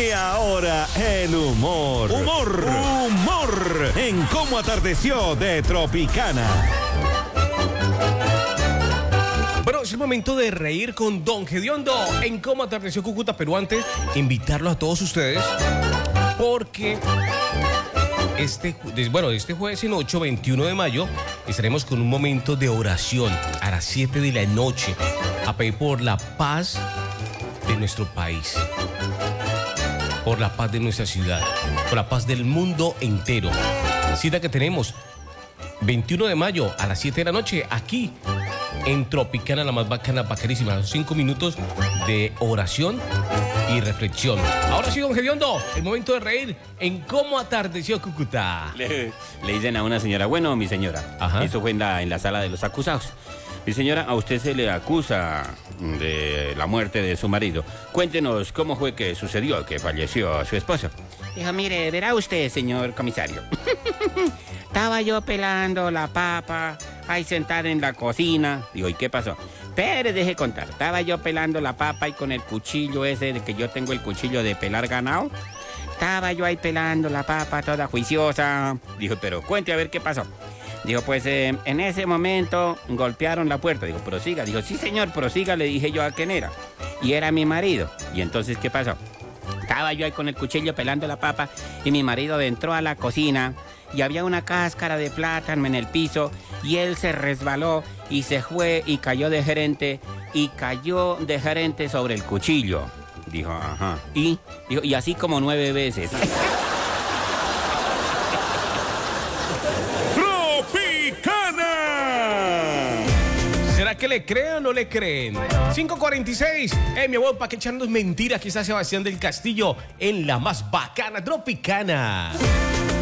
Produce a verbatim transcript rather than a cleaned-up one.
Y ahora el humor. Humor. Humor. En Cómo Atardeció de Tropicana. Bueno, es el momento de reír con Don Gediondo en Cómo Atardeció Cúcuta, pero antes invitarlos a todos ustedes porque este, bueno, este jueves en ocho, veintiuno de mayo estaremos con un momento de oración a las siete de la noche a pedir por la paz de nuestro país, por la paz de nuestra ciudad, por la paz del mundo entero. Cita que tenemos veintiuno de mayo a las siete de la noche aquí en Tropicana, la más bacana, bacanísima. Cinco minutos de oración y reflexión. Ahora sí, don Gediondo, el momento de reír en Cómo Atardeció Cúcuta. Le, le dicen a una señora, bueno, mi señora, Ajá. Eso fue en la, en la sala de los acusados. Mi señora, a usted se le acusa de la muerte de su marido. Cuéntenos cómo fue que sucedió, que falleció su esposo. Dijo, mire, verá usted, señor comisario. Estaba yo pelando la papa, ahí sentada en la cocina. Digo, ¿y qué pasó? Pero deje contar. Estaba yo pelando la papa y con el cuchillo ese de que yo tengo el cuchillo de pelar ganado. Estaba yo ahí pelando la papa toda juiciosa. Dijo, pero cuente a ver qué pasó. Dijo, pues eh, en ese momento golpearon la puerta. Digo, prosiga. Dijo, sí, señor, prosiga. Le dije yo a quién era. Y era mi marido. Y entonces, ¿qué pasó? Estaba yo ahí con el cuchillo pelando la papa y mi marido entró a la cocina y había una cáscara de plátano en el piso y él se resbaló y se fue y cayó de gerente y cayó de gerente sobre el cuchillo. Dijo, ajá. Y, dijo, y así como nueve veces. ¿Será que le creen o no le creen? cinco cuarenta y seis. Eh, mi abuelo, ¿para qué echarnos mentiras? Aquí está Sebastián del Castillo en la más bacana Tropicana.